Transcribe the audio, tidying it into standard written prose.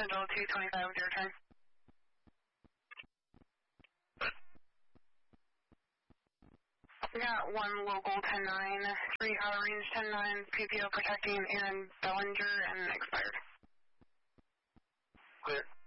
Central 225 with your turn. We got one local 10-9, 3 out of range 10-9, PPO protecting Aaron Bellinger and expired. Clear.